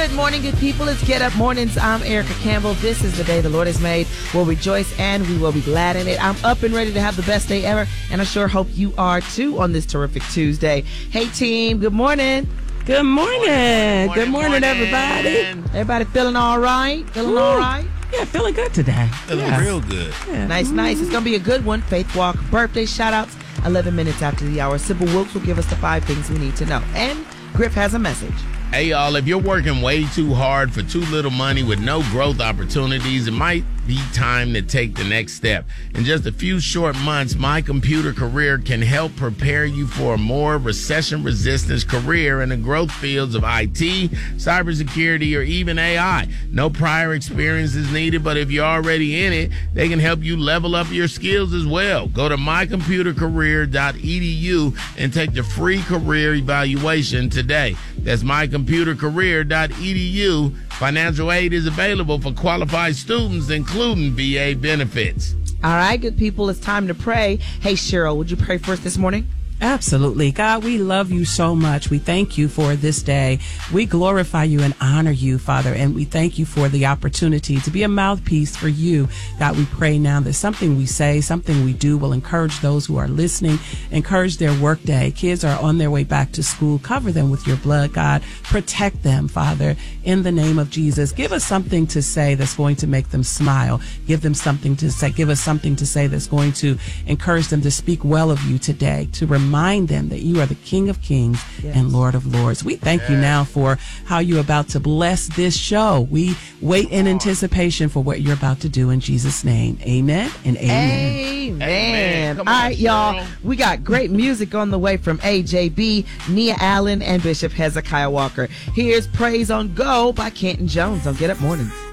Good morning, good people. It's Get Up Mornings. I'm Erica Campbell. This is the day the Lord has made. We'll rejoice and we will be glad in it. I'm up and ready to have the best day ever, and I sure hope you are too on this terrific Tuesday. Hey, team. Good morning. Good morning. Good morning, everybody. Everybody feeling all right? Feeling all right? Yeah, feeling good today. Feeling real good. Yeah. Nice. It's going to be a good one. Faith Walk birthday shout-outs, 11 minutes after the hour. Sybil Wilkes will give us the 5 things we need to know. And Griff has a message. Hey, y'all, if you're working way too hard for too little money with no growth opportunities, it might be time to take the next step. In just a few short months, My Computer Career can help prepare you for a more recession-resistant career in the growth fields of IT, cybersecurity, or even AI. No prior experience is needed, but if you're already in it, they can help you level up your skills as well. Go to mycomputercareer.edu and take the free career evaluation today. That's mycomputercareer.edu. Financial aid is available for qualified students, including VA benefits. All right, good people, it's time to pray. Hey, Cheryl, would you pray for us this morning? Absolutely. God, we love you so much. We thank you for this day. We glorify you and honor you, Father, and we thank you for the opportunity to be a mouthpiece for you. God, we pray now that something we say, something we do will encourage those who are listening, encourage their work day. Kids are on their way back to school. Cover them with your blood, God. Protect them, Father, in the name of Jesus. Give us something to say that's going to make them smile. Give them something to say. Give us something to say that's going to encourage them to speak well of you today, to remind them that you are the King of Kings and Lord of Lords. We thank you now for how you're about to bless this show. We wait in anticipation for what you're about to do in Jesus' name. Amen and amen. Amen. All right, y'all. We got great music on the way from AJB, Nia Allen, and Bishop Hezekiah Walker. Here's Praise on Go by Kenton Jones on Get Up Mornings.